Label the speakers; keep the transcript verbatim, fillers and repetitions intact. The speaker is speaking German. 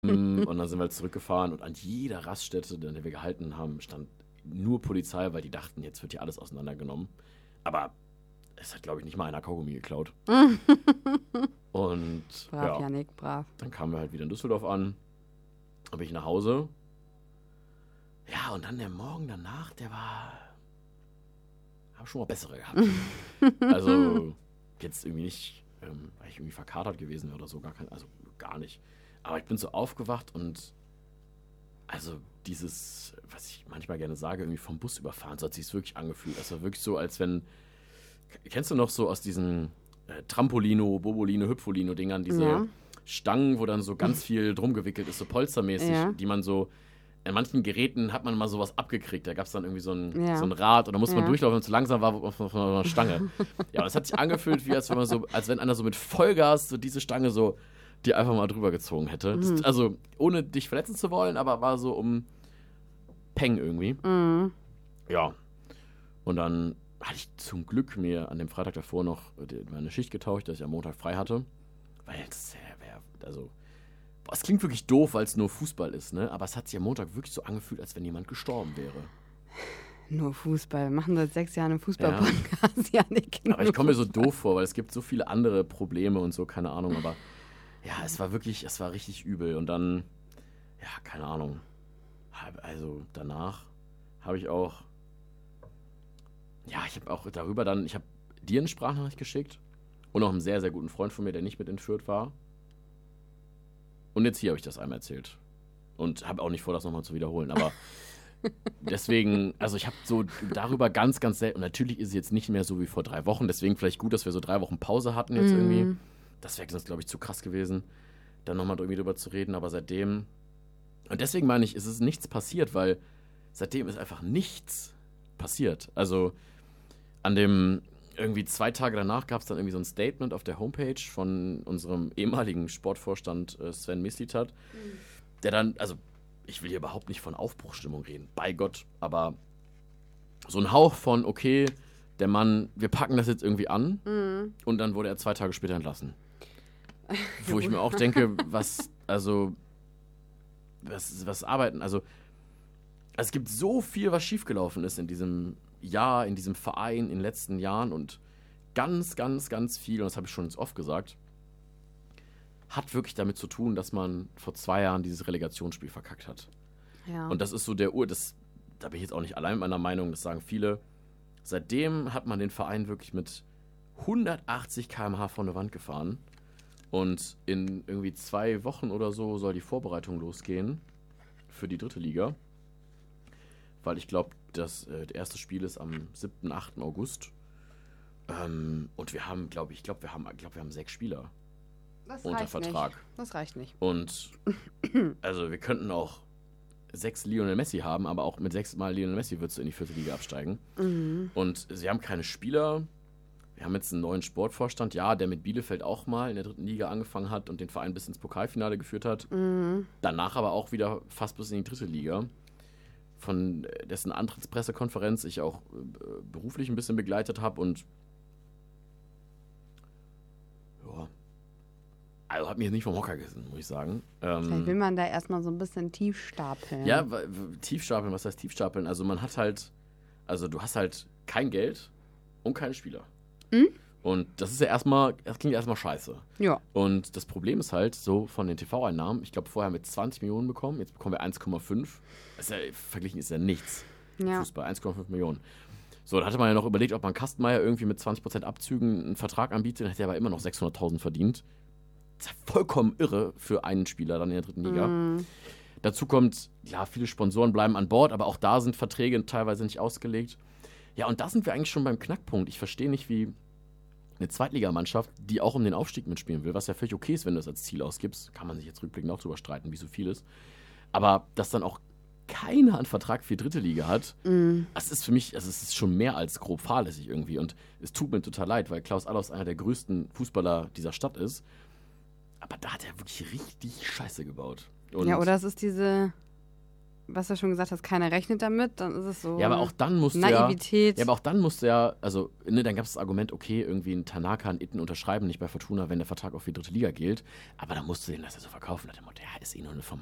Speaker 1: Und dann sind wir halt zurückgefahren und an jeder Raststätte, an der wir gehalten haben, stand nur Polizei, weil die dachten, jetzt wird hier alles auseinandergenommen. Aber es hat, glaube ich, nicht mal einer Kaugummi geklaut. Und
Speaker 2: Brav,
Speaker 1: ja,
Speaker 2: Janik, brav.
Speaker 1: dann kamen wir halt wieder in Düsseldorf an. Dann bin ich nach Hause. Ja, und dann der Morgen danach, der war... Hab schon mal bessere gehabt. Also jetzt irgendwie nicht, ähm, weil ich irgendwie verkatert gewesen wäre oder so, gar kein, also gar nicht. Aber ich bin so aufgewacht und also dieses, was ich manchmal gerne sage, irgendwie vom Bus überfahren, so hat sich es wirklich angefühlt. Das war wirklich so, als wenn, kennst du noch so aus diesen äh, Trampolino, Bobolino, Hüpfolino-Dingern, diese
Speaker 2: Ja.
Speaker 1: Stangen, wo dann so ganz viel drum gewickelt ist, so polstermäßig,
Speaker 2: Ja.
Speaker 1: die man so, in manchen Geräten hat man mal sowas abgekriegt. Da gab es dann irgendwie so ein,
Speaker 2: Ja.
Speaker 1: so ein Rad und da musste man
Speaker 2: Ja.
Speaker 1: durchlaufen, wenn es zu langsam war von, von einer Stange. Ja, und es hat sich angefühlt, wie als wenn man so, als wenn einer so mit Vollgas so diese Stange so die einfach mal drüber gezogen hätte. Das,
Speaker 2: Mhm.
Speaker 1: also ohne dich verletzen zu wollen, aber war so um Peng irgendwie.
Speaker 2: Mhm.
Speaker 1: Ja. Und dann hatte ich zum Glück mir an dem Freitag davor noch die, meine Schicht getauscht, dass ich am Montag frei hatte. Weil es wäre, also, boah, es klingt wirklich doof, weil es nur Fußball ist, ne? Aber es hat sich am Montag wirklich so angefühlt, als wenn jemand gestorben wäre.
Speaker 2: Nur Fußball. Wir machen seit sechs Jahren einen Fußball-Podcast, Janik.
Speaker 1: Aber ich komme mir so doof vor, weil es gibt so viele andere Probleme und so, keine Ahnung. Aber ja, es war wirklich, es war richtig übel. Und dann, ja, keine Ahnung. Hab- Also danach habe ich auch, ja, ich habe auch darüber dann, ich habe dir eine Sprachnachricht geschickt und noch einen sehr, sehr guten Freund von mir, der nicht mit entführt war. Und jetzt hier habe ich das einmal erzählt. Und habe auch nicht vor, das nochmal zu wiederholen. Aber deswegen, also ich habe so darüber ganz, ganz selten, und natürlich ist es jetzt nicht mehr so wie vor drei Wochen, deswegen vielleicht gut, dass wir so drei Wochen Pause hatten jetzt irgendwie.
Speaker 2: Mhm.
Speaker 1: Das wäre sonst, glaube ich, zu krass gewesen, dann nochmal irgendwie drüber zu reden. Aber seitdem, und deswegen meine ich, ist es nichts passiert, weil seitdem ist einfach nichts passiert. Also an dem, irgendwie zwei Tage danach gab es dann irgendwie so ein Statement auf der Homepage von unserem ehemaligen Sportvorstand äh, Sven Mislitat, der dann, also ich will hier überhaupt nicht von Aufbruchsstimmung reden, bei Gott, aber so ein Hauch von, okay, der Mann, wir packen das jetzt irgendwie an
Speaker 2: Mhm.
Speaker 1: und dann wurde er zwei Tage später entlassen. Wo ich mir auch denke, was, also, was, was arbeiten, also, es gibt so viel, was schiefgelaufen ist in diesem Jahr, in diesem Verein, in den letzten Jahren und ganz, ganz, ganz viel, und das habe ich schon jetzt oft gesagt, hat wirklich damit zu tun, dass man vor zwei Jahren dieses Relegationsspiel verkackt hat.
Speaker 2: Ja.
Speaker 1: Und das ist so der Ur, das, da bin ich jetzt auch nicht allein mit meiner Meinung, das sagen viele. Seitdem hat man den Verein wirklich mit hundertachtzig Kilometer pro Stunde vor eine Wand gefahren. Und in irgendwie zwei Wochen oder so soll die Vorbereitung losgehen für die dritte Liga. Weil ich glaube, das äh, das erste Spiel ist am siebten, achten August. Ähm, und wir haben, glaube ich, ich glaube, wir haben, glaub, wir haben sechs Spieler
Speaker 2: das
Speaker 1: unter
Speaker 2: reicht
Speaker 1: Vertrag.
Speaker 2: Nicht. Das reicht nicht.
Speaker 1: Und also wir könnten auch sechs Lionel Messi haben, aber auch mit sechs Mal Lionel Messi würdest du in die vierte Liga absteigen.
Speaker 2: Mhm.
Speaker 1: Und sie haben keine Spieler. Wir haben jetzt einen neuen Sportvorstand, ja, der mit Bielefeld auch mal in der dritten Liga angefangen hat und den Verein bis ins Pokalfinale geführt hat.
Speaker 2: Mhm.
Speaker 1: Danach aber auch wieder fast bis in die dritte Liga. Von dessen Antrittspressekonferenz ich auch äh, beruflich ein bisschen begleitet habe und ja, also hat mich jetzt nicht vom Hocker gerissen, muss ich sagen.
Speaker 2: Vielleicht
Speaker 1: Ähm,
Speaker 2: will man da erstmal so ein bisschen tief stapeln.
Speaker 1: Ja, w- w- tiefstapeln, was heißt tiefstapeln? Also man hat halt, also du hast halt kein Geld und keine Spieler.
Speaker 2: Mhm.
Speaker 1: Und das ist ja erstmal, das klingt erstmal scheiße.
Speaker 2: Ja.
Speaker 1: Und das Problem ist halt, so von den T V-Einnahmen, ich glaube vorher mit zwanzig Millionen bekommen, jetzt bekommen wir eins Komma fünf. Das ist ja, verglichen ist ja nichts.
Speaker 2: Ja.
Speaker 1: Fußball, eins Komma fünf Millionen. So, da hatte man ja noch überlegt, ob man Kastenmeier irgendwie mit zwanzig Prozent Abzügen einen Vertrag anbietet, dann hätte er aber immer noch sechshunderttausend verdient. Das ist ja vollkommen irre für einen Spieler dann in der dritten Liga.
Speaker 2: Mhm.
Speaker 1: Dazu kommt, ja, viele Sponsoren bleiben an Bord, aber auch da sind Verträge teilweise nicht ausgelegt. Ja, und da sind wir eigentlich schon beim Knackpunkt. Ich verstehe nicht, wie eine Zweitligamannschaft, die auch um den Aufstieg mitspielen will, was ja völlig okay ist, wenn du das als Ziel ausgibst, kann man sich jetzt rückblickend auch drüber streiten, wie so viel ist. Aber dass dann auch keiner einen Vertrag für die dritte Liga hat,
Speaker 2: Mhm.
Speaker 1: das ist für mich, also es ist schon mehr als grob fahrlässig irgendwie. Und es tut mir total leid, weil Klaus Allofs einer der größten Fußballer dieser Stadt ist. Aber da hat er wirklich richtig Scheiße gebaut. Und
Speaker 2: Ja, oder es ist diese was du schon gesagt hast, keiner rechnet damit, dann ist es so
Speaker 1: Ja, aber auch dann musst du
Speaker 2: Naivität.
Speaker 1: ja, ja, aber auch dann musst du ja, also, ne, dann gab es das Argument, okay, irgendwie ein Tanaka, ein Itten unterschreiben nicht bei Fortuna, wenn der Vertrag auch für die dritte Liga gilt, aber dann musst du denen das ja so verkaufen, nach dem Motto, ja, ist eh nur eine